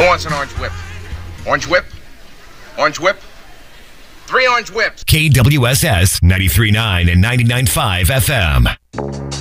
Who wants an orange whip? Orange whip? Orange whip? 3 orange whips. KWSS 93.9 and 99.5 FM.